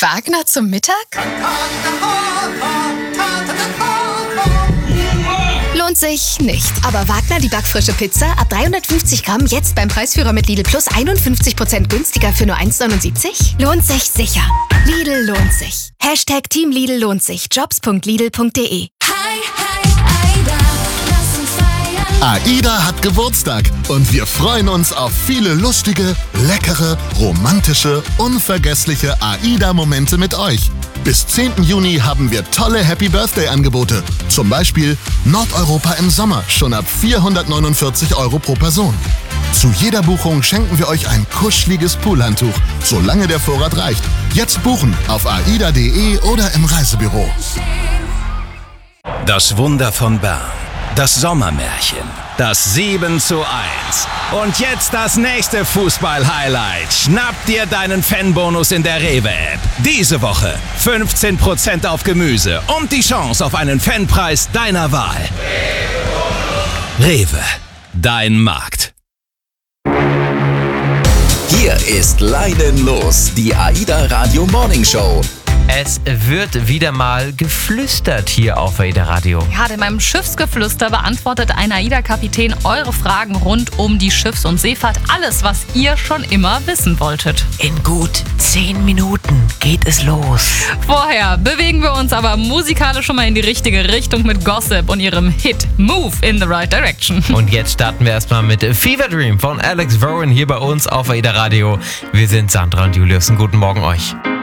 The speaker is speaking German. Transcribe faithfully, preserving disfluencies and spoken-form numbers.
Wagner zum Mittag? Lohnt sich nicht. Aber Wagner, die backfrische Pizza, ab dreihundertfünfzig Gramm, jetzt beim Preisführer mit Lidl Plus einundfünfzig Prozent günstiger für nur eins neunundsiebzig? Lohnt sich sicher. Lidl lohnt sich. Hashtag Team Lidl lohnt sich. jobs punkt lidl punkt de. Hi, hi, Aida, lass uns feiern. AIDA hat Geburtstag und wir freuen uns auf viele lustige, leckere, romantische, unvergessliche AIDA-Momente mit euch. Bis zehnten Juni haben wir tolle Happy-Birthday-Angebote. Zum Beispiel Nordeuropa im Sommer, schon ab vierhundertneunundvierzig Euro pro Person. Zu jeder Buchung schenken wir euch ein kuscheliges Poolhandtuch, solange der Vorrat reicht. Jetzt buchen auf aida punkt de oder im Reisebüro. Das Wunder von Bern. Das Sommermärchen. Das sieben zu eins. Und jetzt das nächste Fußball-Highlight. Schnapp dir deinen Fanbonus in der Rewe-App. Diese Woche fünfzehn Prozent auf Gemüse und die Chance auf einen Fanpreis deiner Wahl. Rewe, dein Markt. Hier ist Leinen los, die AIDA Radio Morning Show. Es wird wieder mal geflüstert hier auf AIDA Radio. Ja, in meinem Schiffsgeflüster beantwortet ein AIDA-Kapitän eure Fragen rund um die Schiffs- und Seefahrt. Alles, was ihr schon immer wissen wolltet. In gut zehn Minuten geht es los. Vorher bewegen wir uns aber musikalisch schon mal in die richtige Richtung mit Gossip und ihrem Hit Move in the Right Direction. Und jetzt starten wir erstmal mit Fever Dream von Alex Warren hier bei uns auf AIDA Radio. Wir sind Sandra und Julius. Guten Morgen euch.